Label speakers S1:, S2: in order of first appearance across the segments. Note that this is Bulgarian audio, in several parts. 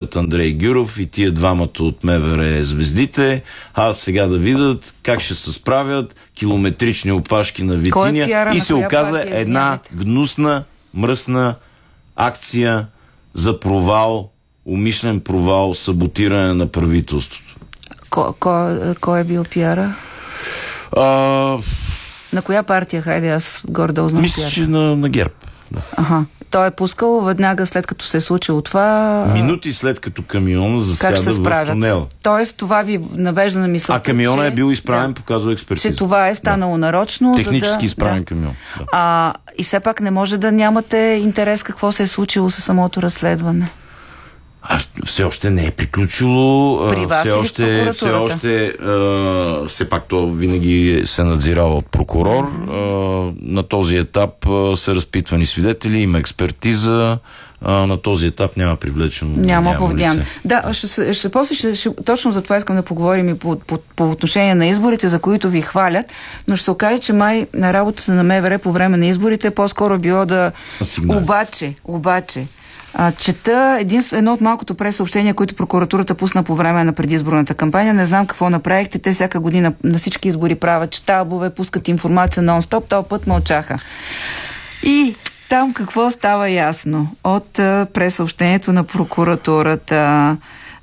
S1: дойдат Андрей Гюров и тия двамата от МВР звездите, сега да видят как ще се справят, километрични опашки на Витиня, и се оказа една гнусна, мръсна акция за провал, умишлен провал, саботиране на правителството.
S2: Кой е бил пиара? На коя партия? Хайде, аз гордо знам.
S1: Мисля, че на ГЕРБ. Да.
S2: Ага. Той е пускал веднага след като се е случило това...
S1: Минути след като камиона засяда в тунел.
S2: Тоест това ви навежда на мисълта,
S1: а камиона е бил изправен, показва експертиза.
S2: Че това е станало нарочно.
S1: Технически изправен камион.
S2: Да. И все пак не може да нямате интерес какво се е случило със самото разследване.
S1: Все още не е приключило.
S2: При вас
S1: все пак то винаги се надзирава от прокурор. На този етап са разпитвани свидетели, има експертиза. На този етап няма привлечено.
S2: Няма повлиян. Да, точно за това искам да поговорим и по отношение на изборите, за които ви хвалят, но ще се окаже, че май на работата на МВР по време на изборите по-скоро било да... Обаче, чета едно от малкото пресъобщения, които прокуратурата пусна по време на предизборната кампания. Не знам какво направихте. Те всяка година на всички избори правят щабове, пускат информация нон-стоп. Този път мълчаха. И там какво става ясно от пресъобщението на прокуратурата?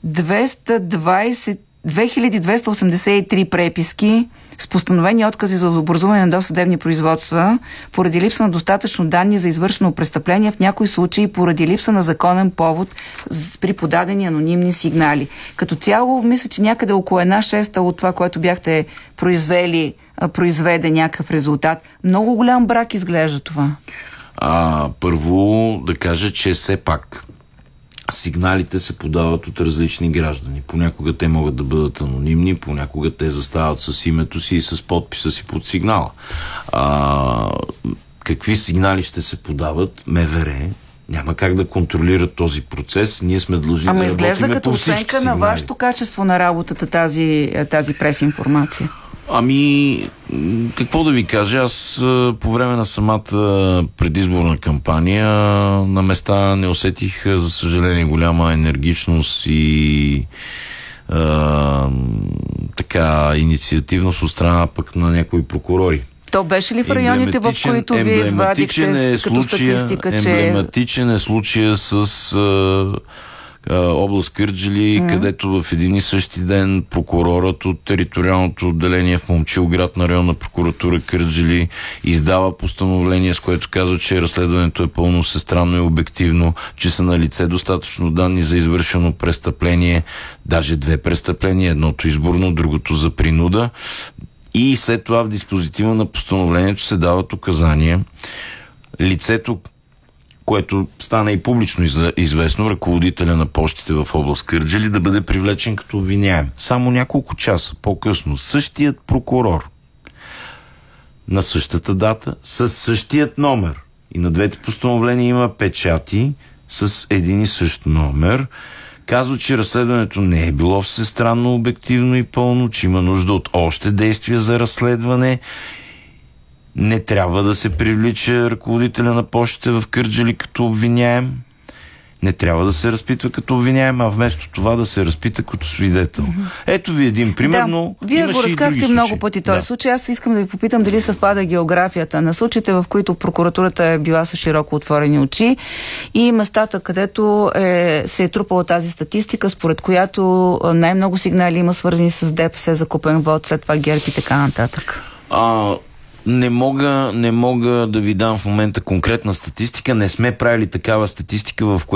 S2: 2283 преписки с постановени откази за образуване на досъдебни производства поради липса на достатъчно данни за извършено престъпление, в някои случаи поради липса на законен повод при подадени анонимни сигнали. Като цяло, мисля, че някъде около 1/6 от това, което бяхте произведе някакъв резултат. Много голям брак изглежда това.
S1: Първо да кажа, че все пак сигналите се подават от различни граждани. Понякога те могат да бъдат анонимни, понякога те застават с името си и с подписа си под сигнала. Какви сигнали ще се подават? МВР няма как да контролират този процес. Ние сме длъжни да работим по всички сигнали.
S2: Изглежда като оценка на вашето качество на работата тази прес-информация.
S1: Какво да ви кажа? Аз по време на самата предизборна кампания на места не усетих, за съжаление, голяма енергичност и инициативност от страна пък на някои прокурори.
S2: То беше ли в районите, в които вие извадихте като статистика, че...
S1: Емблематичен е случая с област Кърджали, където в един и същи ден прокурорът от териториалното отделение в Момчилград на районна прокуратура Кърджали издава постановление, с което казва, че разследването е пълно всестранно и обективно, че са налице достатъчно данни за извършено престъпление, даже 2 престъпления, едното изборно, другото за принуда. И след това в диспозитива на постановлението се дават указания лицето, което стана и публично известно, ръководителя на пощите в област Кърджали, да бъде привлечен като обвиняем. Само няколко часа по-късно същият прокурор на същата дата, със същият номер, и на двете постановления има печати с един и същ номер, казва, че разследването не е било всестранно, обективно и пълно, че има нужда от още действия за разследване. Не трябва да се привлича ръководителя на пощите в Кърджали като обвиняем. Не трябва да се разпитва като обвиняем, а вместо това да се разпита като свидетел. Ето ви един пример, но
S2: вие го разказахте много пъти този случай. Аз искам да ви попитам дали съвпада географията на случаите, в които прокуратурата е била с широко отворени очи, и местата, където се е трупала тази статистика, според която най-много сигнали има свързани с ДПС, закупен вод, след това ГЕРБ и така нататък.
S1: Не мога да ви дам в момента конкретна статистика. Не сме правили такава статистика, в която